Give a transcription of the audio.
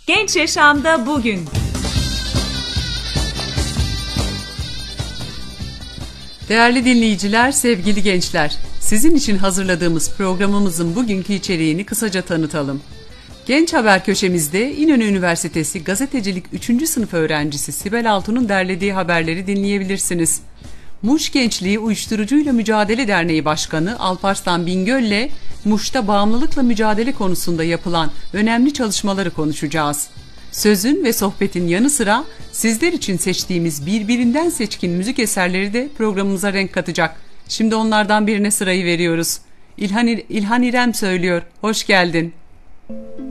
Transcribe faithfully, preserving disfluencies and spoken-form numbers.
Genç Yaşam'da bugün. Değerli dinleyiciler, sevgili gençler, sizin için hazırladığımız programımızın bugünkü içeriğini kısaca tanıtalım. Genç Haber köşemizde İnönü Üniversitesi Gazetecilik üçüncü sınıf öğrencisi Sibel Altun'un derlediği haberleri dinleyebilirsiniz. Muş Gençliği Uyuşturucuyla Mücadele Derneği Başkanı Alparslan Bingöl'le Muş'ta bağımlılıkla mücadele konusunda yapılan önemli çalışmaları konuşacağız. Sözün ve sohbetin yanı sıra sizler için seçtiğimiz birbirinden seçkin müzik eserleri de programımıza renk katacak. Şimdi onlardan birine sırayı veriyoruz. İlhan, İlhan İrem söylüyor. Hoş geldin.